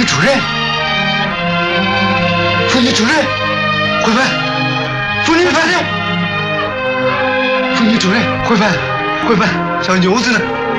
主任，妇女主任，慧芬，妇女主任，妇女主任，慧芬，慧芬，小牛子呢？